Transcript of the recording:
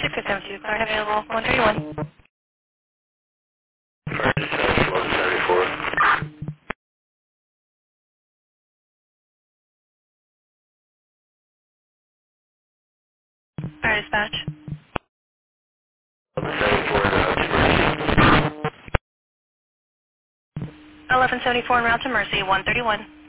672, card available, 131. First, 1174. Fire dispatch. 1174 to Mercy. 1174 en route to Mercy, 131.